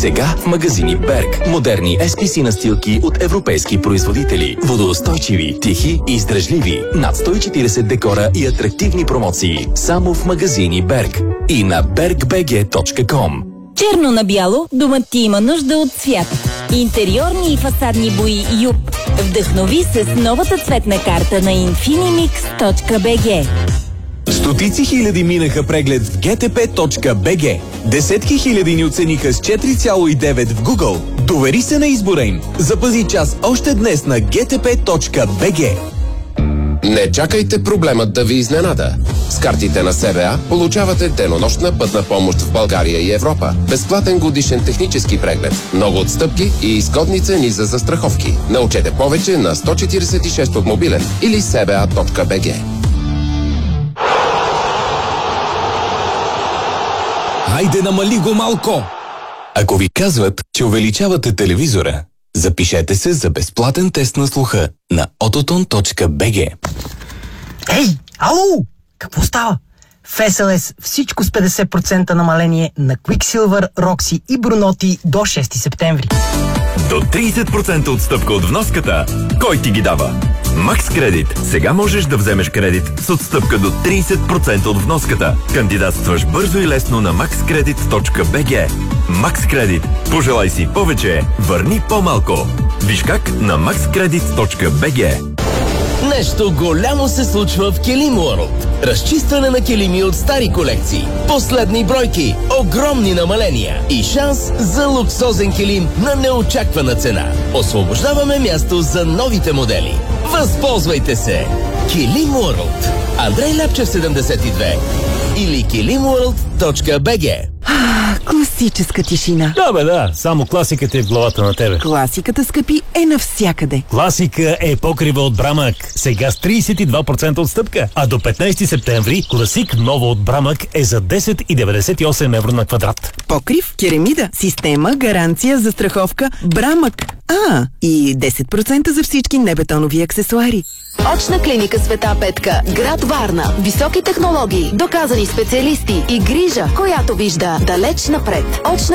Сега магазини Берг. Модерни SPC настилки от европейски производители. Водоустойчиви, тихи и издръжливи. Над 140 декора и атрактивни промоции. Само в магазини Берг. И на bergbg.com. Черно на бяло, домът ти има нужда от цвят. Интериорни и фасадни бои Юб. Вдъхнови се с новата цветна карта на infinimix.bg. Стотици хиляди минаха преглед в gtp.bg. Десетки хиляди ни оцениха с 4,9 в Google. Довери се на избора им. Запази час още днес на gtp.bg. Не чакайте проблемът да ви изненада. С картите на СБА получавате денонощна пътна помощ в България и Европа. Безплатен годишен технически преглед, много отстъпки и изгодни цени за застраховки. Научете повече на 146 от мобилен или sba.bg. Хайде, намали го малко! Ако ви казват, че увеличавате телевизора, запишете се за безплатен тест на слуха на ototon.bg. Ей, ало! Какво става? В SLS всичко с 50% намаление на Quicksilver, Roxy и Brunotti до 6 септември. До 30% отстъпка от вноската. Кой ти ги дава? Макс Кредит. Сега можеш да вземеш кредит с отстъпка до 30% от вноската. Кандидатстваш бързо и лесно на maxcredit.bg. Макс Кредит. Пожелай си повече, върни по-малко. Виж как на maxcredit.bg. Нещо голямо се случва в Килим Уорлд. Разчистване на килими от стари колекции. Последни бройки, огромни намаления и шанс за луксозен килим на неочаквана цена. Освобождаваме място за новите модели. Възползвайте се! Килим Уорлд. Андрей Ляпчев 72 или kilimworld.bg. Класическа тишина. Да, само класиката е в главата на тебе. Класиката, скъпи, е навсякъде. Класика е покрива от Брамък. Сега с 32% отстъпка. А до 15 септември класик ново от Брамък е за 10,98 евро на квадрат. Покрив, керамида, система, гаранция, застраховка, Брамък. И 10% за всички небетонови аксесуари. Очна клиника Света Петка, град Варна. Високи технологии, доказани специалисти и грижа, която вижда далеч напред. Очна